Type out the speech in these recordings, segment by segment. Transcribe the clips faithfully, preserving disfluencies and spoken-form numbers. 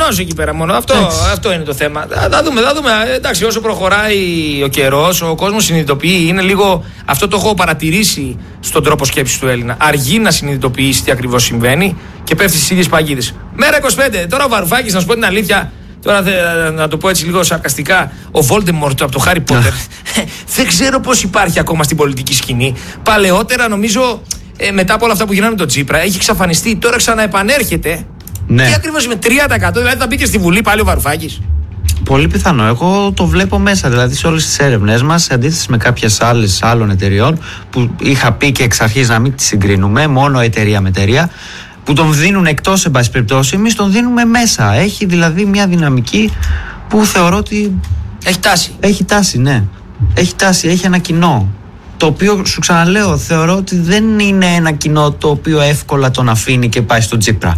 Προφανώς εκεί πέρα μόνο. Αυτό, αυτό είναι το θέμα. Θα, θα δούμε, θα δούμε. Εντάξει, όσο προχωράει ο καιρός, ο κόσμος συνειδητοποιεί. Είναι λίγο. Αυτό το έχω παρατηρήσει στον τρόπο σκέψης του Έλληνα. Αργεί να συνειδητοποιήσει τι ακριβώς συμβαίνει και πέφτει στις ίδιες παγίδες. Μέρα είκοσι πέντε. Τώρα ο Βαρουφάκης, να σου πω την αλήθεια. Τώρα θε, να το πω έτσι λίγο σαρκαστικά. Ο Voldemort από το Harry Potter. Δεν ξέρω πώς υπάρχει ακόμα στην πολιτική σκηνή. Παλαιότερα, νομίζω, ε, μετά από όλα αυτά που γίνανε με τον Τσίπρα, έχει εξαφανιστεί. Τώρα ξαναεπανέρχεται. Ναι. Τι ακριβώς με τρία τοις εκατό, δηλαδή θα μπήκε στη Βουλή πάλι ο Βαρουφάκης. Πολύ πιθανό. Εγώ το βλέπω μέσα. Δηλαδή σε όλες τις έρευνές μας, σε αντίθεση με κάποιες άλλες άλλων εταιριών που είχα πει και εξ αρχής να μην τις συγκρίνουμε, μόνο εταιρεία με εταιρεία, που τον δίνουν εκτός, εν πάση περιπτώσει, εμείς τον δίνουμε μέσα. Έχει δηλαδή μια δυναμική που θεωρώ ότι. Έχει τάση. Έχει τάση, ναι. Έχει τάση, έχει ένα κοινό. Το οποίο, σου ξαναλέω, θεωρώ ότι δεν είναι ένα κοινό το οποίο εύκολα τον αφήνει και πάει στον Τσίπρα.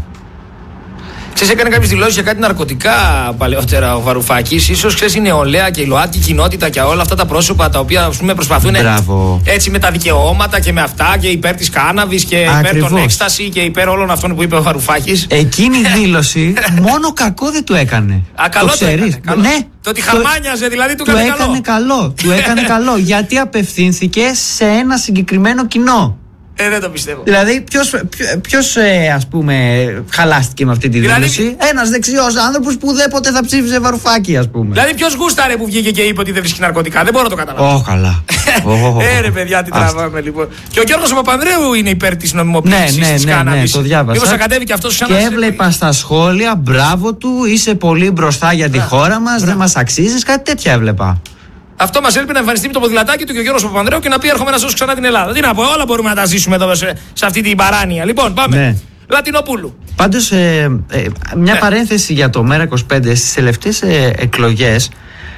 Ξέρεις, έκανε κάποιες δηλώσεις για κάτι ναρκωτικά παλαιότερα ο Βαρουφάκης. Ίσως ξέρεις η νεολαία και η ΛΟΑΤΚΙ κοινότητα και όλα αυτά τα πρόσωπα τα οποία ας πούμε, προσπαθούν Μπράβο. έτσι με τα δικαιώματα και με αυτά και υπέρ της κάναβης και Ακριβώς. υπέρ των έκσταση και υπέρ όλων αυτών που είπε ο Βαρουφάκης. Εκείνη η δήλωση μόνο κακό δεν του έκανε. Α, καλό το ξέρεις. έκανε, καλό. Ναι. Το ότι χαμάνιαζε δηλαδή του του έκανε, έκανε καλό. καλό. Του έκανε καλό γιατί απευθύνθηκε σε ένα συγκεκριμένο κοινό. Ε, δεν το πιστεύω. Δηλαδή, ποιος, ποιος ε, ας πούμε, χαλάστηκε με αυτή τη δηλαδή, δήλωση? Ένας δεξιός άνθρωπος που ουδέποτε θα ψήφιζε Βαρουφάκη, ας πούμε. Δηλαδή, ποιος γούσταρε που βγήκε και είπε ότι δεν βρίσκει ναρκωτικά? Δεν μπορώ να το καταλάβω. Ω, καλά. Ε, ρε παιδιά, τι τραβάμε λοιπόν. Και ο Γιώργος Παπανδρέου είναι υπέρ της νομιμοποίησης ναι, ναι, της ναι, κάναβης. Ναι, το διάβασα. Μήπως θα κατέβει και αυτός ξανά. Και έβλεπα στα σχόλια, μπράβο του, είσαι πολύ μπροστά για τη χώρα μας, δεν μας αξίζεις, κάτι τέτοια έβλεπα. Αυτό μας έλειπε να εμφανιστεί με το ποδηλατάκι του και ο Γιώργος Παπανδρέου και να πει: έρχομαι να σώσω ξανά την Ελλάδα. Τι να πω, όλα μπορούμε να τα ζήσουμε εδώ σε, σε αυτή την παράνοια. Λοιπόν, πάμε. Ναι. Λατινοπούλου. Πάντως, ε, ε, μια ναι. παρένθεση για το Μέρα είκοσι πέντε. Στις τελευταίες ε, εκλογές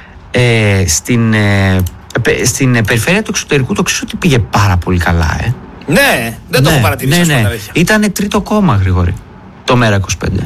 ε, στην, ε, στην ε, περιφέρεια του εξωτερικού, το ξέρω ότι πήγε πάρα πολύ καλά. Ε. Ναι, δεν το ναι, έχω παρατηρήσει. Ναι, ναι. Ήτανε τρίτο κόμμα, Γρηγόρη. Το Μέρα είκοσι πέντε.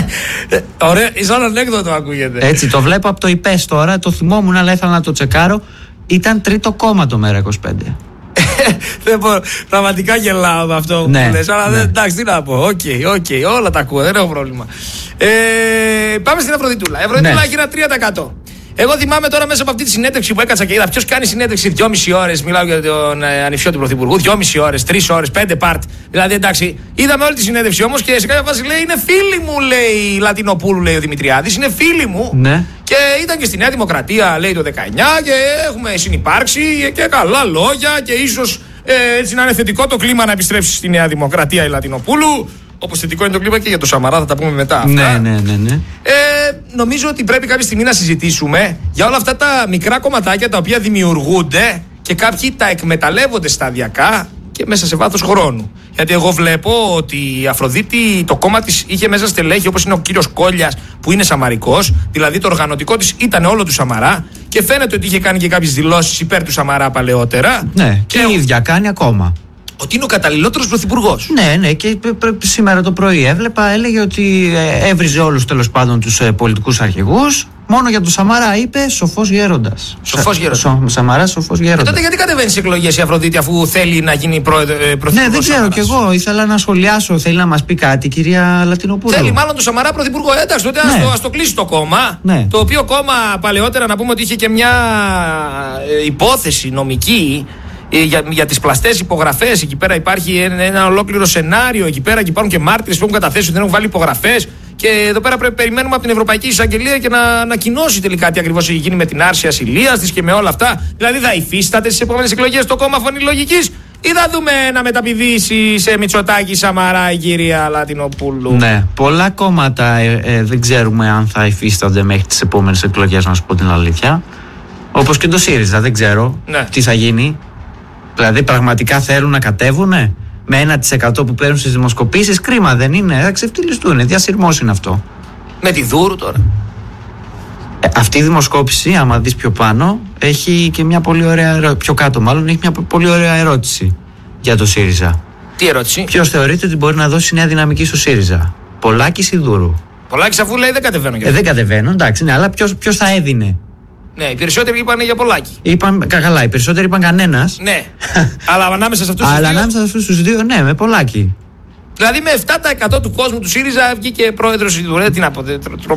Ωραία, σαν ανέκδοτο ακούγεται. Έτσι, το βλέπω από το ΙΠΕΣ τώρα, το θυμόμουν, αλλά ήθελα να το τσεκάρω. Ήταν τρίτο κόμμα το Μέρα είκοσι πέντε. Δεν μπορώ, πραγματικά γελάω με αυτό που ναι, λες. Αλλά ναι. δεν, εντάξει, τι να πω. Οκ, okay, okay, όλα τα ακούω, δεν έχω πρόβλημα. Ε, πάμε στην Αφροδιτούλα. Η Αφροδιτούλα ναι. έχει ένα τρία τοις εκατό. Εγώ θυμάμαι τώρα μέσα από αυτή τη συνέντευξη που έκατσα και είδα ποιος κάνει συνέντευξη δυόμιση ώρες. Μιλάω για τον ε, ανιψιό του Πρωθυπουργού. δυόμιση ώρες, τρεις ώρες, πέντε part. Δηλαδή εντάξει, είδαμε όλη τη συνέντευξη όμως και σε κάποια φάση λέει: είναι φίλη μου, λέει η Λατινοπούλου, λέει ο Δημητριάδης. Είναι φίλη μου. Ναι. Και ήταν και στη Νέα Δημοκρατία, λέει το δεκαεννιά και έχουμε συνυπάρξει και καλά λόγια και ίσως ε, έτσι να είναι θετικό το κλίμα να επιστρέψει στη Νέα Δημοκρατία η Λατινοπούλου. Όπως θετικό είναι το κλίμα και για το Σαμαρά, θα τα πούμε μετά. Ναι, αυτά. ναι, ναι, ναι. Ε, νομίζω ότι πρέπει κάποια στιγμή να συζητήσουμε για όλα αυτά τα μικρά κομματάκια τα οποία δημιουργούνται και κάποιοι τα εκμεταλλεύονται σταδιακά και μέσα σε βάθος χρόνου. Γιατί εγώ βλέπω ότι η Αφροδίτη, το κόμμα της είχε μέσα στελέχη όπως είναι ο κύριος Κόλλιας που είναι σαμαρικός, δηλαδή το οργανωτικό της ήταν όλο του Σαμαρά και φαίνεται ότι είχε κάνει και κάποιες δηλώσεις υπέρ του Σαμαρά παλαιότερα. Ναι, και, και η ίδια κάνει ακόμα. Ότι είναι ο καταλληλότερος πρωθυπουργός. Ναι, ναι, και σήμερα το πρωί έβλεπα, έλεγε ότι έβριζε όλους τέλος πάντων τους ε, πολιτικούς αρχηγούς. Μόνο για τον Σαμαρά είπε σοφός γέροντας. Σοφός γέροντας. Σο, Σαμαρά, σοφός γέροντας. Ε, τότε γιατί κατεβαίνει στις εκλογές η Αφροδίτη αφού θέλει να γίνει πρωθυπουργός? Ναι, δεν ξέρω κι εγώ. Ήθελα να σχολιάσω. Θέλει να μας πει κάτι, κυρία Λατινοπούλου. Θέλει μάλλον τον Σαμαρά πρωθυπουργό. Εντάξει, τότε ναι. ας, το, ας το κλείσει το κόμμα. Ναι. Το οποίο κόμμα παλαιότερα να πούμε ότι είχε και μια ε, υπόθεση νομική. Για, για τις πλαστές υπογραφές, εκεί πέρα υπάρχει ένα, ένα ολόκληρο σενάριο. Εκεί πέρα και υπάρχουν και μάρτυρες που έχουν καταθέσει ότι δεν έχουν βάλει υπογραφές. Και εδώ πέρα πρέπει, περιμένουμε από την Ευρωπαϊκή Εισαγγελία και να ανακοινώσει τελικά τι ακριβώς έχει γίνει με την άρση ασυλίας της και με όλα αυτά. Δηλαδή θα υφίσταται στις επόμενες εκλογές το κόμμα Φωνή Λογικής ή θα δούμε να μεταπηδήσει σε Μητσοτάκη Σαμαρά η κυρία Λατινοπούλου? Ναι, πολλά κόμματα ε, ε, δεν ξέρουμε αν θα υφίστανται μέχρι τις επόμενες εκλογές, να σου πω την αλήθεια. Όπως και το ΣΥΡΙΖΑ, δεν ξέρω ναι. τι θα γίνει. Δηλαδή πραγματικά θέλουν να κατέβουνε με ένα τοις εκατό που παίρνουν στις δημοσκοπήσεις? Κρίμα δεν είναι, θα ξεφτυλιστούν, διασυρμός είναι αυτό. Με τη Δούρου τώρα. Ε, αυτή η δημοσκόπηση, άμα δεις πιο πάνω, έχει και μια πολύ ωραία ερώτηση. Πιο κάτω, μάλλον, έχει μια πολύ ωραία ερώτηση για το ΣΥΡΙΖΑ. Τι ερώτηση? Ποιος θεωρείται ότι μπορεί να δώσει νέα δυναμική στο ΣΥΡΙΖΑ, Πολάκης ή Δούρου? Πολάκης, αφού λέει δεν κατεβαίνω. Ε, δεν κατεβαίνω, εντάξει, ναι, αλλά ποιος, ποιος θα έδινε? Ναι, οι περισσότεροι είπαν για Πολάκη. Είπαν, καλά, οι περισσότεροι είπαν κανένας. Ναι. Αλλά ανάμεσα σε αυτούς τους δύο. Αλλά ανάμεσα σε αυτούς τους δύο, ναι, με Πολάκη. Δηλαδή με επτά τοις εκατό του κόσμου του ΣΥΡΙΖΑ βγήκε πρόεδρος η Δουρέ. Τι να πω,